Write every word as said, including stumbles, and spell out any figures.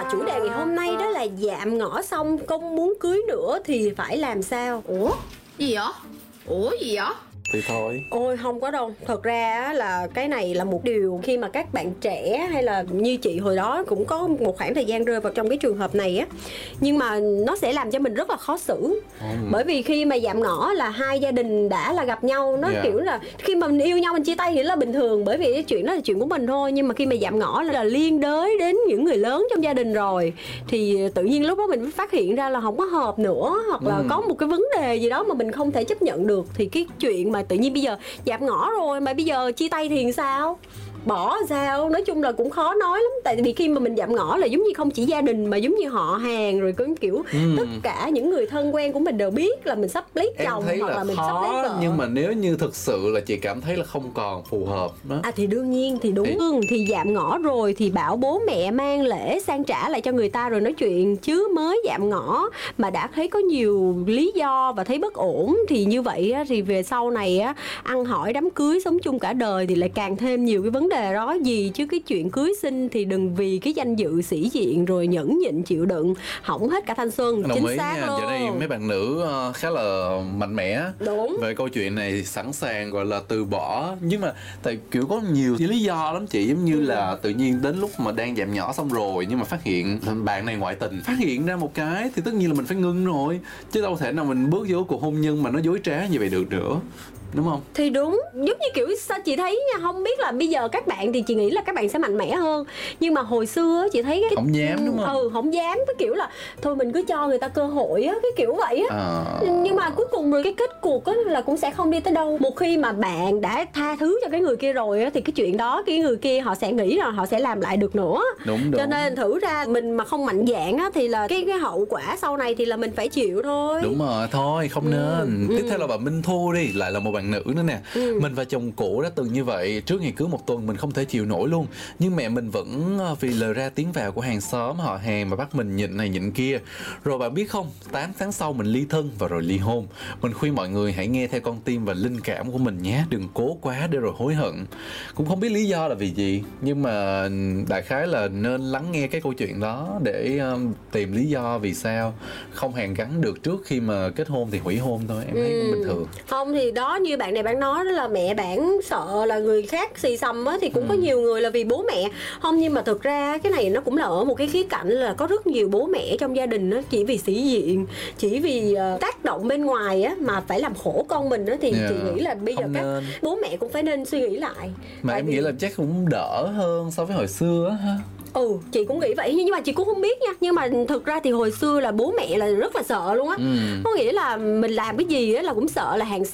chủ đề ngày hôm nay đó là dạm ngõ xong không muốn cưới nữa thì phải làm sao. Ủa? Gì vậy? Ủa gì vậy? Thì thôi. Ôi không có đâu. Thật ra á, là cái này là một điều khi mà các bạn trẻ hay là như chị hồi đó cũng có một khoảng thời gian rơi vào trong cái trường hợp này á. Nhưng mà nó sẽ làm cho mình rất là khó xử. ừ. Bởi vì khi mà dạm ngõ là hai gia đình đã là gặp nhau. Nó yeah. kiểu là khi mà mình yêu nhau mình chia tay thì là bình thường. Bởi vì cái chuyện đó là chuyện của mình thôi. Nhưng mà khi mà dạm ngõ là liên đới đến những người lớn trong gia đình rồi, thì tự nhiên lúc đó mình mới phát hiện ra là không có hợp nữa. Hoặc là ừ. có một cái vấn đề gì đó mà mình không thể chấp nhận được. Thì cái chuyện mà tự nhiên bây giờ dạm ngõ rồi mà bây giờ chia tay thì sao, bỏ sao, nói chung là cũng khó nói lắm. Tại vì khi mà mình dạm ngõ là giống như không chỉ gia đình mà giống như họ hàng rồi, có kiểu ừ. tất cả những người thân quen của mình đều biết là mình sắp lấy em chồng thấy hoặc là, là mình khó, sắp lấy vợ. nhưng mà nếu như thực sự là chị cảm thấy là không còn phù hợp đó. À thì đương nhiên thì đúng. Thì, thì dạm ngõ rồi thì bảo bố mẹ mang lễ sang trả lại cho người ta rồi nói chuyện, chứ mới dạm ngõ mà đã thấy có nhiều lý do và thấy bất ổn thì như vậy á, thì về sau này á, ăn hỏi đám cưới sống chung cả đời thì lại càng thêm nhiều cái vấn đề đó gì. Chứ cái chuyện cưới xin thì đừng vì cái danh dự sĩ diện rồi nhẫn nhịn chịu đựng hỏng hết cả thanh xuân. Đồng chính ý xác nha. luôn. Giờ đây mấy bạn nữ khá là mạnh mẽ đúng về câu chuyện này, sẵn sàng gọi là từ bỏ. Nhưng mà tại kiểu có nhiều lý do lắm chị, giống như ừ. là tự nhiên đến lúc mà đang dạm nhỏ xong rồi nhưng mà phát hiện bạn này ngoại tình, phát hiện ra một cái thì tất nhiên là mình phải ngưng rồi, chứ đâu thể nào mình bước vô cuộc hôn nhân mà nó dối trá như vậy được nữa, đúng không? Thì đúng, giống như kiểu sao chị thấy nha, không biết là bây giờ các bạn thì chị nghĩ là các bạn sẽ mạnh mẽ hơn, nhưng mà hồi xưa chị thấy cái không dám, đúng không? Ừ, không dám, cái kiểu là thôi mình cứ cho người ta cơ hội á, cái kiểu vậy á. à... Nhưng mà cuối cùng rồi cái kết cuộc á là cũng sẽ không đi tới đâu. Một khi mà bạn đã tha thứ cho cái người kia rồi á thì cái chuyện đó cái người kia họ sẽ nghĩ là họ sẽ làm lại được nữa. Đúng, đúng. Cho nên thử ra mình mà không mạnh dạn á thì là cái cái hậu quả sau này thì là mình phải chịu thôi. Đúng rồi, thôi không ừ. nên. ừ. Tiếp theo là bà Minh Thu đi, lại là một bạn nữ nữa nè. ừ. Mình và chồng cũ đã từng như vậy. Trước ngày cưới một tuần mình không thể chịu nổi luôn, nhưng mẹ mình vẫn vì lời ra tiếng vào của hàng xóm họ hàng mà bắt mình nhịn này nhịn kia. Rồi bạn biết không, tám tháng sau mình ly thân và rồi ly hôn. Mình khuyên mọi người hãy nghe theo con tim và linh cảm của mình nhé, đừng cố quá để rồi hối hận. Cũng không biết lý do là vì gì, nhưng mà đại khái là nên lắng nghe cái câu chuyện đó để um, tìm lý do vì sao không hàn gắn được trước khi mà kết hôn thì hủy hôn thôi. Em thấy ừ. cũng bình thường. Không thì đó, như bạn này bạn nói đó là mẹ bạn sợ là người khác xì xầm á, thì cũng ừ. có nhiều người là vì bố mẹ. Không, nhưng mà thực ra cái này nó cũng là ở một cái khía cạnh là có rất nhiều bố mẹ trong gia đình á, chỉ vì sĩ diện, chỉ vì uh, tác động bên ngoài á mà phải làm khổ con mình á, thì yeah. chị nghĩ là bây không giờ nên. Các bố mẹ cũng phải nên suy nghĩ lại. Mà em vì... nghĩ là chắc cũng đỡ hơn so với hồi xưa á ha. Ừ, chị cũng nghĩ vậy, nhưng mà chị cũng không biết nha. Nhưng mà thực ra thì hồi xưa là bố mẹ là rất là sợ luôn á. ừ. Có nghĩa là mình làm cái gì á là cũng sợ là hàng